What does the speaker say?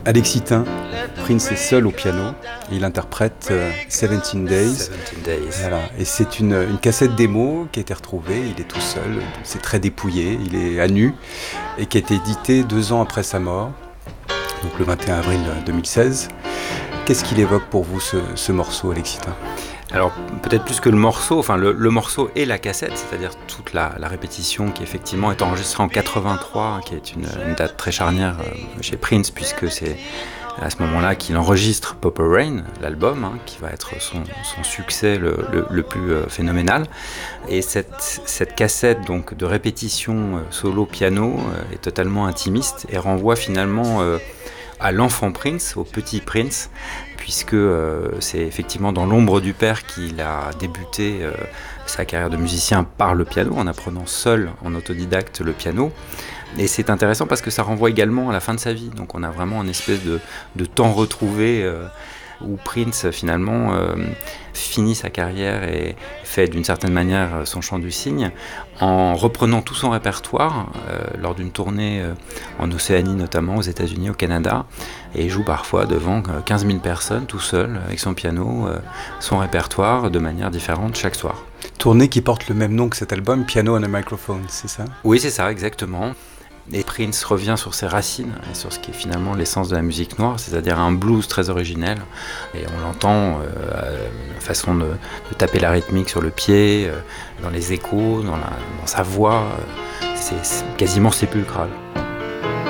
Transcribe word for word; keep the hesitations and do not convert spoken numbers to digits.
Alexis Thym, Prince est seul au piano et il interprète euh, Seventeen Days. Seventeen Days. Voilà. Et c'est une, une cassette démo qui a été retrouvée, il est tout seul, c'est très dépouillé, il est à nu et qui a été édité deux ans après sa mort, donc le vingt et un avril deux mille seize. Qu'est-ce qu'il évoque pour vous ce, ce morceau, Alexis Thym ? Alors peut-être plus que le morceau, enfin le, le morceau et la cassette, c'est-à-dire toute la, la répétition qui effectivement est enregistrée en quatre-vingt-trois, qui est une, une date très charnière euh, chez Prince, puisque c'est à ce moment-là qu'il enregistre Purple Rain, l'album, hein, qui va être son, son succès le, le, le plus euh, phénoménal. Et cette, cette cassette donc, de répétition euh, solo-piano euh, est totalement intimiste et renvoie finalement euh, à l'enfant Prince, au petit Prince, puisque euh, c'est effectivement dans l'ombre du père qu'il a débuté euh, sa carrière de musicien par le piano, en apprenant seul, en autodidacte, le piano. Et c'est intéressant parce que ça renvoie également à la fin de sa vie. Donc on a vraiment une espèce de, de temps retrouvé euh, où Prince finalement euh, finit sa carrière et fait d'une certaine manière son chant du cygne en reprenant tout son répertoire euh, lors d'une tournée euh, en Océanie, notamment aux États-Unis, au Canada, et joue parfois devant quinze mille personnes tout seul avec son piano, euh, son répertoire de manière différente chaque soir. Tournée qui porte le même nom que cet album, Piano on a Microphone, c'est ça ? Oui, c'est ça, exactement. Et Prince revient sur ses racines, et sur ce qui est finalement l'essence de la musique noire, c'est-à-dire un blues très originel. Et on l'entend, euh, la façon de, de taper la rythmique sur le pied, euh, dans les échos, dans, la, dans sa voix, euh, c'est, c'est quasiment sépulcral.